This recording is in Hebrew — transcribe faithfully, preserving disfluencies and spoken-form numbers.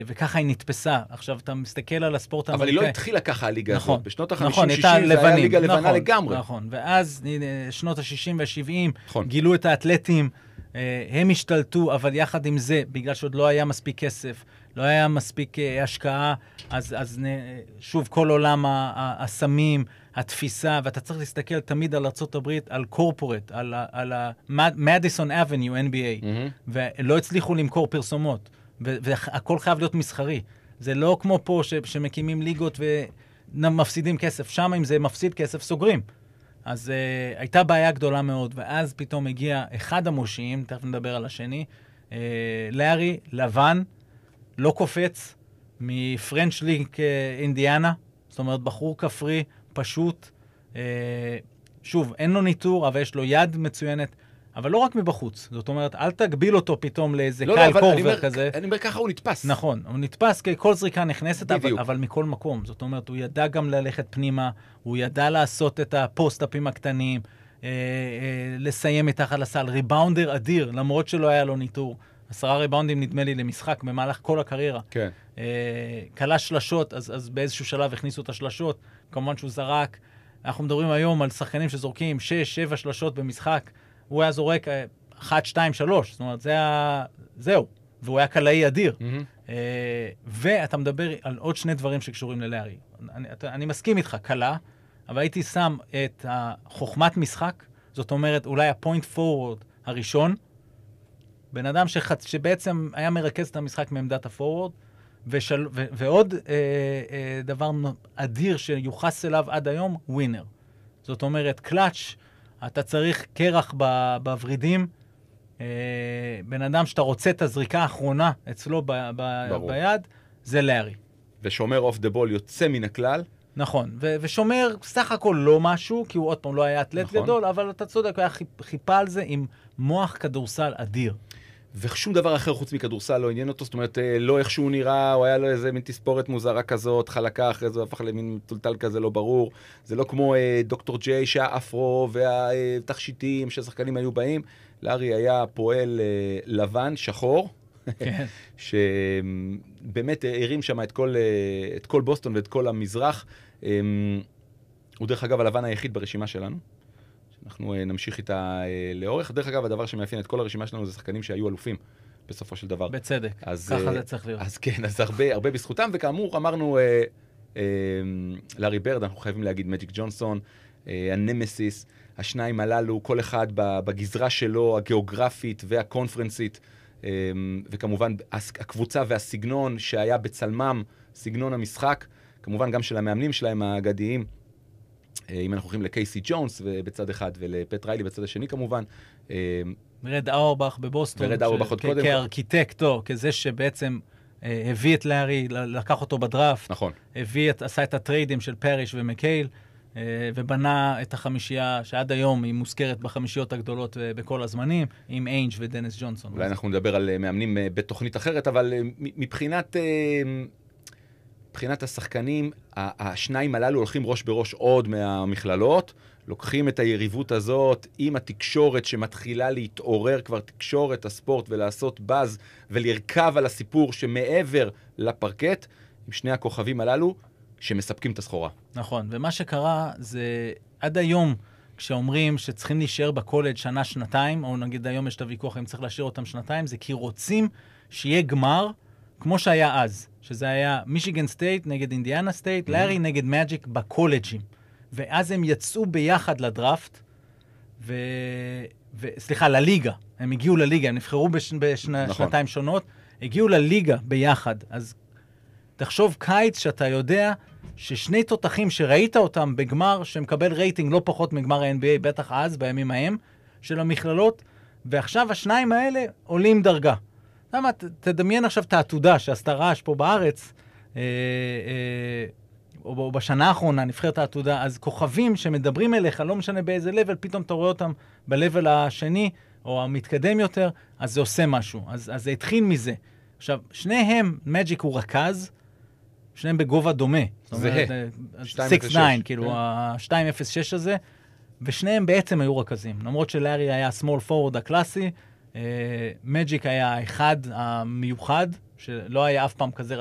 וככה היא נתפסה. עכשיו, אתה מסתכל על הספורט האמריקאי. אבל היא לא התחילה ככה הליגה נכון, הזאת. בשנות ה-חמישים שישים זה היה ליגה לבנה נכון, לגמרי. נכון, ואז שנות ה-שישים וה-שבעים נכון. גילו את האתלטים, הם השתלטו, אבל יחד עם זה, בגלל שעוד לא היה מספיק כסף, לא היה מספיק השקעה, אז, אז שוב, כל עולם הסמים, התפיסה, ואתה צריך להסתכל תמיד על ארצות הברית, על קורפורט, על, על מדיסון אבניו, אן בי איי, mm-hmm. ולא הצליחו למכור פרסומות, והכל חייב להיות מסחרי. זה לא כמו פה ש, שמקימים ליגות ומפסידים כסף. שם אם זה מפסיד כסף, סוגרים. אז uh, הייתה בעיה גדולה מאוד, ואז פתאום הגיע אחד המושיעים, תכף נדבר על השני, uh, לארי, לבן, לא קופץ, מפרנץ' ליג אינדיאנה, זאת אומרת, בחור כפרי, פשוט, uh, שוב, אין לו ניטור, אבל יש לו יד מצוינת, אבל לא רק מבחוץ. זאת אומרת, אל תגביל אותו פתאום לאיזה לא, קייל לא, קורבר כזה. אני אומר, ככה הוא נתפס. נכון, הוא נתפס כי כל זריקה נכנסת, אבל, אבל מכל מקום. זאת אומרת, הוא ידע גם ללכת פנימה, הוא ידע לעשות את הפוסט-אפים הקטנים, אה, אה, לסיים מתחת לסל, ריבאונדר אדיר, למרות שלא היה לו ניטור. עשרה ריבאונדים נדמה לי למשחק במהלך כל הקריירה. כן. אה, קלה שלשות, אז, אז באיזשהו שלב הכניסו את השלשות, כמובן שהוא זרק. אנחנו מדברים היום על שחקנים שזורקים שש, שבע שלשות במשחק, הוא היה זורק אחת, שתיים, שלוש, זאת אומרת, זה היה, זהו, והוא היה קלעי אדיר. Mm-hmm. Uh, ואתה מדבר על עוד שני דברים שקשורים ללארי. אני, אני מסכים איתך, קלה, אבל הייתי שם את חוכמת משחק, זאת אומרת, אולי הפוינט פורוורד הראשון, בן אדם שחצ... שבעצם היה מרכז את המשחק מעמדת הפורוורד, ושל... ו... ועוד uh, uh, דבר אדיר שיוחס אליו עד היום, ווינר. זאת אומרת, קלאץ', אתה צריך קרח בוורידים, אה, בן אדם שאתה רוצה את הזריקה האחרונה אצלו ב, ב, ביד, זה לארי. ושומר אוף דה בול יוצא מן הכלל. נכון, ו- ושומר סך הכל לא משהו, כי הוא עוד פעם לא היה אתלט נכון. גדול, אבל אתה צודק, הוא היה חיפ, חיפה על זה עם מוח כדורסל אדיר. ושום דבר אחר חוץ מכדורסל לא עניין אותו, זאת אומרת, לא איך שהוא נראה, הוא היה לו איזה מין תספורת מוזרה כזאת, חלקה, אחרי זה הוא הפך למין טולטל כזה לא ברור. זה לא כמו אה, דוקטור ג'יי שהאפרו והתכשיטים שהשחקנים היו באים. לארי היה פועל אה, לבן, שחור, כן. שבאמת הרים שם את כל, אה, את כל בוסטון ואת כל המזרח. אה, הוא דרך אגב הלבן היחיד ברשימה שלנו. אנחנו נמשיך איתה לאורך. דרך אגב, הדבר שמאפיין את כל הרשימה שלנו זה שחקנים שהיו אלופים בסופו של דבר. בצדק, אז, ככה זה צריך להיות. אז כן, אז הרבה, הרבה בזכותם, וכאמור אמרנו, אה, אה, לארי ברד, אנחנו חייבים להגיד מג'יק ג'ונסון, אה, הנמסיס, השניים הללו, כל אחד בגזרה שלו, הגיאוגרפית והקונפרנסית, אה, וכמובן הקבוצה והסגנון שהיה בצלמם, סגנון המשחק, כמובן גם של המאמנים שלהם האגדיים, אם אנחנו הולכים לקייסי ג'ונס בצד אחד ולפט ריילי בצד השני כמובן. רד אורבך בבוסטון. ורד אורבך עוד קודם. כארכיטקטו, כזה שבעצם הביא את לארי, לקח אותו בדראפט. נכון. הביא, עשה את הטריידים של פריש ומקייל, ובנה את החמישייה שעד היום היא מוזכרת בחמישיות הגדולות בכל הזמנים, עם איינג' ודניס ג'ונסון. אולי אנחנו נדבר על מאמנים בתוכנית אחרת, אבל מבחינת... מבחינת השחקנים, השניים הללו הולכים ראש בראש עוד מהמכללות, לוקחים את היריבות הזאת עם התקשורת שמתחילה להתעורר כבר תקשורת הספורט ולעשות באז ולרכב על הסיפור שמעבר לפרקט, עם שני הכוכבים הללו שמספקים את הסחורה. נכון, ומה שקרה זה עד היום כשאומרים שצריכים להישאר בקולג' שנה, שנתיים, או נגיד היום יש את הוויכוח אם צריך להשאיר אותם שנתיים, זה כי רוצים שיהיה גמר כמו שהיה אז, שזה היה מישיגן סטייט נגד אינדיאנה סטייט, mm-hmm. לארי נגד מג'יק בקולג'ים. ואז הם יצאו ביחד לדראפט, ו... ו... סליחה, לליגה. הם הגיעו לליגה, הם נבחרו בש... בשנתיים נכון. שונות, הגיעו לליגה ביחד. אז תחשוב קיץ שאתה יודע ששני תותחים שראית אותם בגמר, שמקבל רייטינג לא פחות מגמר ה-אן בי איי, בטח אז, בימים ההם, של המכללות, ועכשיו השניים האלה עולים דרגה. למה, תדמיין עכשיו את העתודה שעשתה רעש פה בארץ, אה, אה, או בשנה האחרונה נבחרת העתודה, אז כוכבים שמדברים אליך, לא משנה באיזה לבל, פתאום אתה רואה אותם בלבל השני, או המתקדם יותר, אז זה עושה משהו. אז, אז זה התחיל מזה. עכשיו, שניהם, מג'יק הוא רכז, שניהם בגובה דומה. זה, שש תשע, כאילו, ה-שתיים אפס שש הזה, ושניהם בעצם היו רכזים. למרות שלארי היה small forward הקלאסי, מג'יק היה האחד המיוחד, שלא היה אף פעם כזה